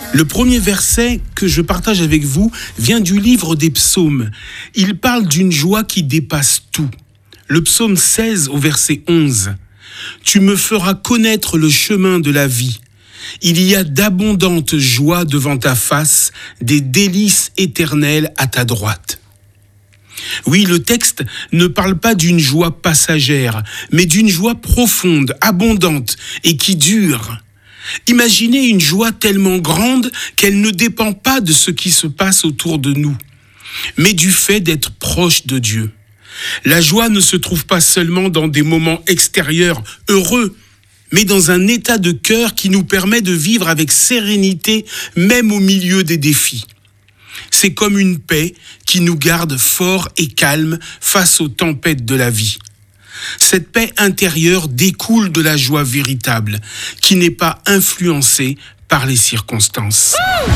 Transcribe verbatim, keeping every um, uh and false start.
Le premier verset que je partage avec vous vient du livre des psaumes. Il parle d'une joie qui dépasse tout. Le psaume seize au verset onze. « Tu me feras connaître le chemin de la vie. Il y a d'abondantes joies devant ta face, des délices éternelles à ta droite. » Oui, le texte ne parle pas d'une joie passagère, mais d'une joie profonde, abondante et qui dure. Imaginez une joie tellement grande qu'elle ne dépend pas de ce qui se passe autour de nous, mais du fait d'être proche de Dieu. La joie ne se trouve pas seulement dans des moments extérieurs heureux, mais dans un état de cœur qui nous permet de vivre avec sérénité, même au milieu des défis. C'est comme une paix qui nous garde forts et calmes face aux tempêtes de la vie. Cette paix intérieure découle de la joie véritable, qui n'est pas influencée par les circonstances.